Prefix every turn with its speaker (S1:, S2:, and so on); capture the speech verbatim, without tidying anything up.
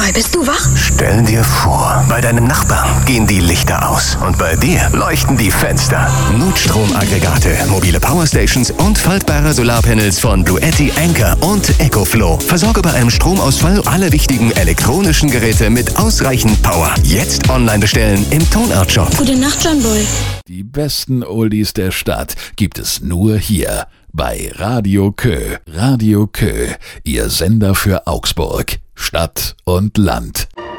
S1: Boy, bist du wach?
S2: Stell dir vor, bei deinem Nachbarn gehen die Lichter aus und bei dir leuchten die Fenster. Notstromaggregate, mobile Powerstations und faltbare Solarpanels von Bluetti, Anker und EcoFlow. Versorge bei einem Stromausfall alle wichtigen elektronischen Geräte mit ausreichend Power. Jetzt online bestellen im Tonart-Shop.
S1: Gute Nacht, John Boy.
S3: Die besten Oldies der Stadt gibt es nur hier bei Radio Kö. Radio Kö, Ihr Sender für Augsburg, Stadt und Land.